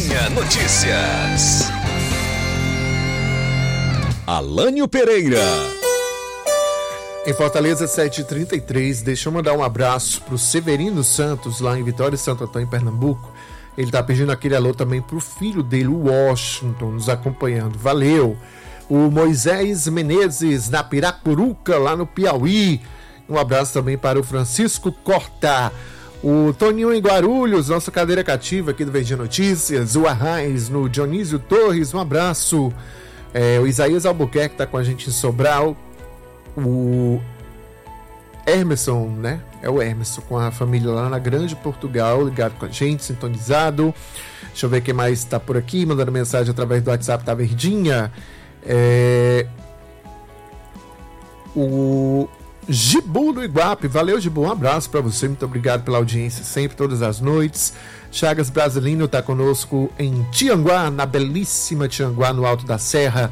Verdinha Notícias. Alânio Pereira. Em Fortaleza, 7h33, deixa eu mandar um abraço pro Severino Santos, lá em Vitória e Santo Antônio, em Pernambuco. Ele tá pedindo aquele alô também pro filho dele, o Washington, nos acompanhando. Valeu! O Moisés Menezes, na Piracuruca, lá no Piauí. Um abraço também para o Francisco Cortá. O Toninho em Guarulhos, nossa cadeira cativa aqui do Verdinha Notícias. O Arraiz, no Dionísio Torres, um abraço. O Isaías Albuquerque tá com a gente em Sobral. O Emerson, né? É o Emerson com a família lá na Grande Portugal, ligado com a gente, sintonizado. Deixa eu ver quem mais tá por aqui, mandando mensagem através do WhatsApp da Verdinha. O Gibu do Iguape, valeu Gibu, um abraço para você, muito obrigado pela audiência sempre, todas as noites. Chagas Brasilino tá conosco em Tianguá, na belíssima Tianguá, no Alto da Serra.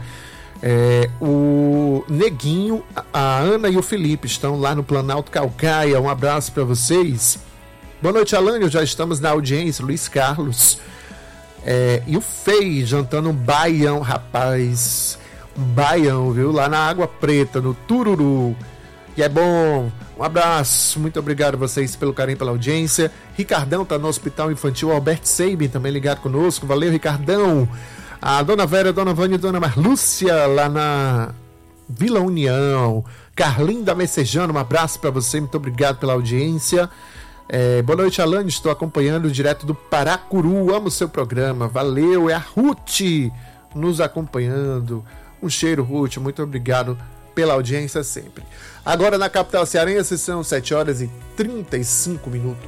O Neguinho, a Ana e o Felipe estão lá no Planalto Calcaia, um abraço para vocês. Boa noite, Alânio, já estamos na audiência. Luiz Carlos e o Fei jantando um baião, rapaz, um baião, viu, lá na Água Preta, no Tururu, e é bom. Um abraço, muito obrigado a vocês pelo carinho, pela audiência. Ricardão tá no Hospital Infantil Albert Sabin, também ligado conosco, valeu Ricardão. A Dona Vera, Dona Vânia e Dona Marlúcia lá na Vila União. Carlinda Messejano, um abraço para você, muito obrigado pela audiência. Boa noite, Alane, estou acompanhando direto do Paracuru, amo o seu programa, valeu. É a Ruth nos acompanhando, um cheiro, Ruth, muito obrigado pela audiência sempre. Agora na capital cearense são 7h35.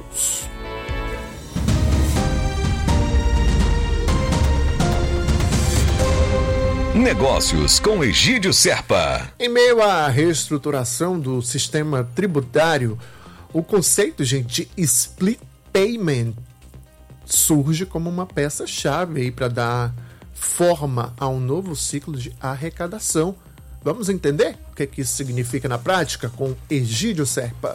Negócios com Egídio Serpa. Em meio à reestruturação do sistema tributário, o conceito, gente, de split payment surge como uma peça-chave para dar forma a um novo ciclo de arrecadação. Vamos entender o que isso significa na prática com Egídio Serpa.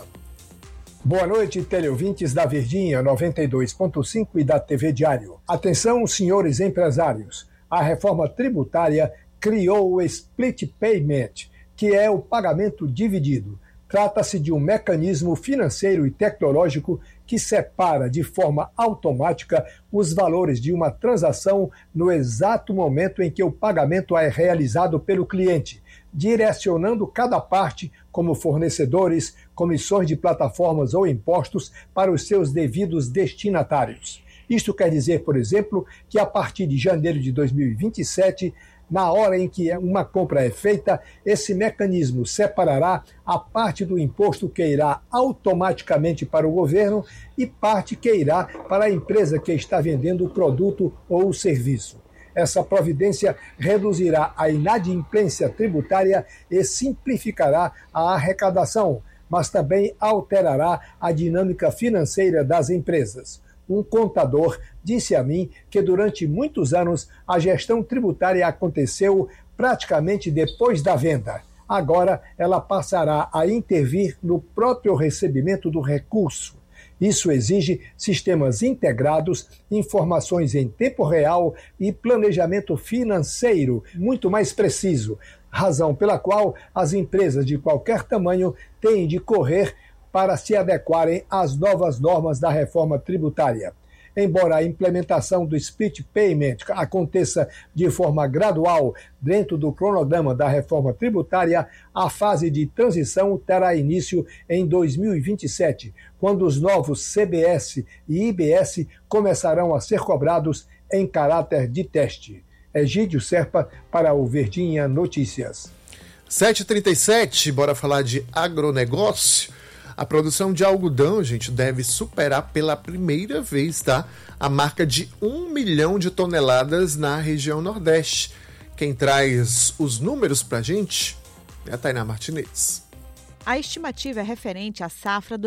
Boa noite, teleouvintes da Verdinha 92.5 e da TV Diário. Atenção, senhores empresários. A reforma tributária criou o Split Payment, que é o pagamento dividido. Trata-se de um mecanismo financeiro e tecnológico que separa de forma automática os valores de uma transação no exato momento em que o pagamento é realizado pelo cliente, direcionando cada parte, como fornecedores, comissões de plataformas ou impostos, para os seus devidos destinatários. Isto quer dizer, por exemplo, que a partir de janeiro de 2027, na hora em que uma compra é feita, esse mecanismo separará a parte do imposto que irá automaticamente para o governo e parte que irá para a empresa que está vendendo o produto ou o serviço. Essa providência reduzirá a inadimplência tributária e simplificará a arrecadação, mas também alterará a dinâmica financeira das empresas. Um contador disse a mim que durante muitos anos a gestão tributária aconteceu praticamente depois da venda. Agora ela passará a intervir no próprio recebimento do recurso. Isso exige sistemas integrados, informações em tempo real e planejamento financeiro muito mais preciso, razão pela qual as empresas de qualquer tamanho têm de correr para se adequarem às novas normas da reforma tributária. Embora a implementação do split payment aconteça de forma gradual dentro do cronograma da reforma tributária, a fase de transição terá início em 2027, quando os novos CBS e IBS começarão a ser cobrados em caráter de teste. Egídio Serpa para o Verdinha Notícias. 7h37, bora falar de agronegócio. A produção de algodão, gente, deve superar pela primeira vez, tá? A marca de 1 milhão de toneladas na região Nordeste. Quem traz os números pra gente é a Tainá Martinez. A estimativa é referente à safra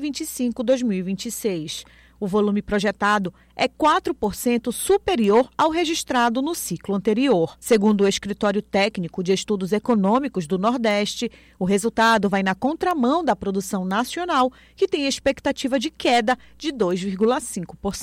2025-2026. O volume projetado é 4% superior ao registrado no ciclo anterior. Segundo o Escritório Técnico de Estudos Econômicos do Nordeste, o resultado vai na contramão da produção nacional, que tem expectativa de queda de 2,5%.